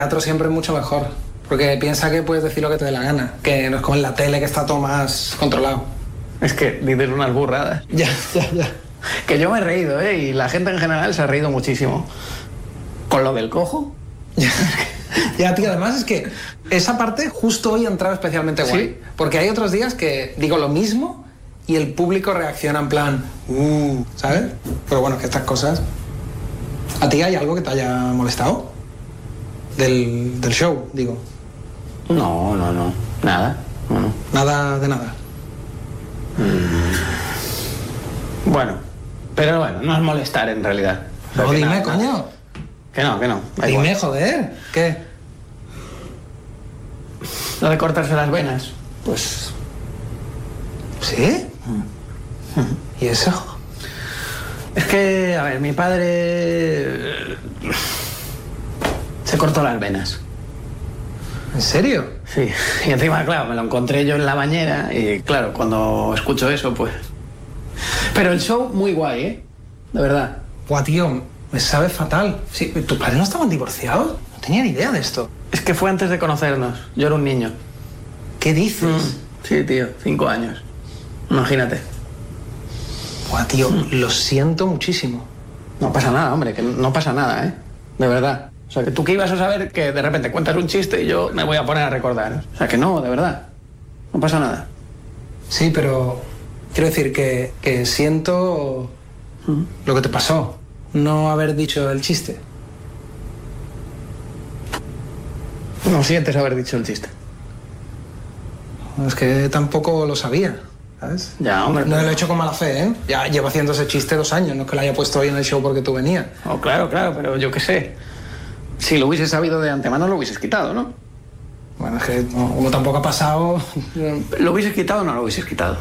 teatro siempre es mucho mejor, porque piensa que puedes decir lo que te dé la gana, que no es como en la tele que está todo más controlado. Es que dices unas burradas. Ya. Que yo me he reído, y la gente en general se ha reído muchísimo. ¿Con lo del cojo? Ya, tío, además es que esa parte justo hoy ha entrado especialmente guay. ¿Sí? Porque hay otros días que digo lo mismo y el público reacciona en plan, ¿sabes? Pero bueno, que estas cosas... ¿A ti hay algo que te haya molestado? Del show, digo. No. Nada. No. Nada de nada. Bueno, pero bueno, no es molestar en realidad. No, Que dime, nada, coño. Que no. Da Dime, igual. joder. ¿Qué? Lo de cortarse las venas, pues... ¿Sí? ¿Y eso? Es que, a ver, mi padre... se cortó las venas. ¿En serio? Sí, y encima, claro, me lo encontré yo en la bañera y, claro, cuando escucho eso, pues... Pero el show muy guay, de verdad. Buah, tío, me sabe fatal. Sí, ¿tus padres no estaban divorciados? No tenía ni idea de esto. Es que fue antes de conocernos. Yo era un niño. ¿Qué dices? Sí, tío, 5 años. Imagínate. Buah, tío, lo siento muchísimo. No pasa nada, hombre, que no pasa nada, de verdad. O sea, que tú qué ibas a saber que de repente cuentas un chiste y yo me voy a poner a recordar. O sea, que no, de verdad. No pasa nada. Sí, pero quiero decir que siento lo que te pasó. No haber dicho el chiste. No sientes haber dicho el chiste. Es que tampoco lo sabía, ¿sabes? Ya, hombre. No lo he hecho con mala fe, ¿eh? Ya llevo haciendo ese chiste 2 años, no es que lo haya puesto hoy en el show porque tú venías. Oh, claro, pero yo qué sé. Si lo hubieses sabido de antemano, lo hubieses quitado, ¿no? Bueno, es que como tampoco ha pasado... ¿Lo hubieses quitado o no lo hubieses quitado?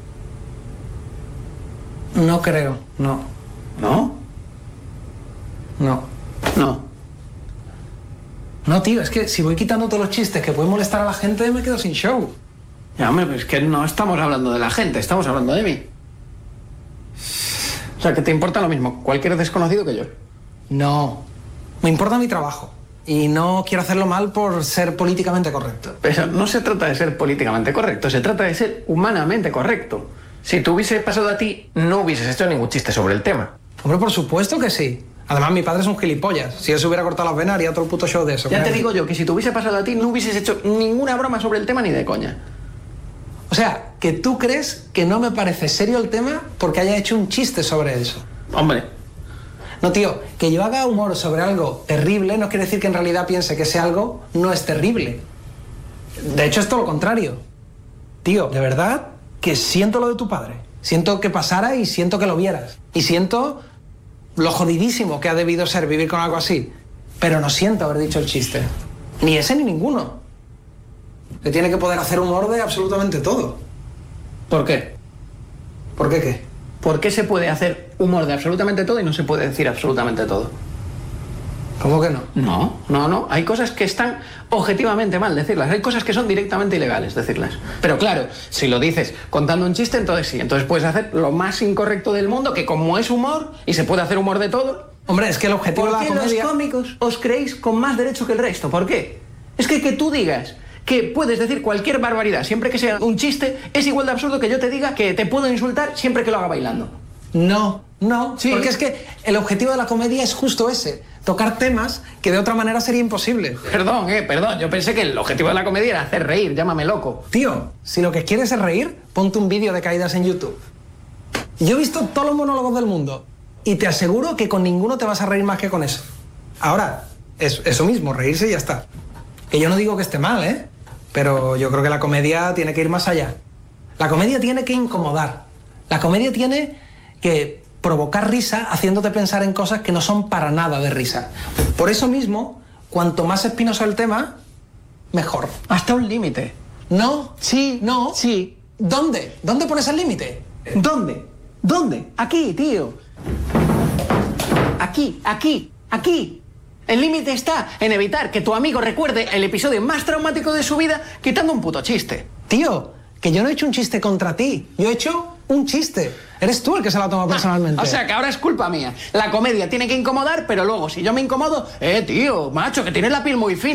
No creo, no. ¿No? No. No. No, tío, es que si voy quitando todos los chistes que pueden molestar a la gente, me quedo sin show. Ya, hombre, pues es que no estamos hablando de la gente, estamos hablando de mí. O sea, que te importa lo mismo cualquier desconocido que yo. No. Me importa mi trabajo. Y no quiero hacerlo mal por ser políticamente correcto. Pero no se trata de ser políticamente correcto, se trata de ser humanamente correcto. Si te hubiese pasado a ti, no hubieses hecho ningún chiste sobre el tema. Hombre, por supuesto que sí. Además, mi padre es un gilipollas. Si él se hubiera cortado las venas, haría todo el puto show de eso. Ya te digo yo que si te hubiese pasado a ti, no hubieses hecho ninguna broma sobre el tema ni de coña. O sea, que tú crees que no me parece serio el tema porque haya hecho un chiste sobre eso. Hombre. No, tío, que yo haga humor sobre algo terrible no quiere decir que en realidad piense que ese algo no es terrible. De hecho, es todo lo contrario. Tío, de verdad que siento lo de tu padre. Siento que pasara y siento que lo vieras. Y siento lo jodidísimo que ha debido ser vivir con algo así. Pero no siento haber dicho el chiste. Ni ese ni ninguno. Se tiene que poder hacer humor de absolutamente todo. ¿Por qué? ¿Por qué qué? ¿Por qué se puede hacer humor de absolutamente todo y no se puede decir absolutamente todo? ¿Cómo que no? No. Hay cosas que están objetivamente mal decirlas. Hay cosas que son directamente ilegales decirlas. Pero claro, si lo dices contando un chiste, entonces sí. Entonces puedes hacer lo más incorrecto del mundo, que como es humor y se puede hacer humor de todo... Hombre, es que el objetivo de la ¿Por qué comedia... los cómicos os creéis con más derecho que el resto? ¿Por qué? Es que tú digas que puedes decir cualquier barbaridad siempre que sea un chiste es igual de absurdo que yo te diga que te puedo insultar siempre que lo haga bailando. No, Sí. porque es que el objetivo de la comedia es justo ese, tocar temas que de otra manera sería imposible. Perdón, yo pensé que el objetivo de la comedia era hacer reír, llámame loco. Tío, si lo que quieres es reír, ponte un vídeo de caídas en YouTube. Yo he visto todos los monólogos del mundo y te aseguro que con ninguno te vas a reír más que con eso. Ahora, es eso mismo, reírse y ya está. Que yo no digo que esté mal, pero yo creo que la comedia tiene que ir más allá. La comedia tiene que incomodar. La comedia tiene que provocar risa haciéndote pensar en cosas que no son para nada de risa. Por eso mismo, cuanto más espinoso el tema, mejor. Hasta un límite. ¿No? Sí. ¿No? Sí. ¿Dónde? ¿Dónde pones el límite? ¿Dónde? Aquí, tío. Aquí. El límite está en evitar que tu amigo recuerde el episodio más traumático de su vida quitando un puto chiste. Tío, que yo no he hecho un chiste contra ti. Yo he hecho un chiste. Eres tú el que se lo ha tomado personalmente. O sea, que ahora es culpa mía. La comedia tiene que incomodar, pero luego, si yo me incomodo, tío, macho, que tienes la piel muy fina.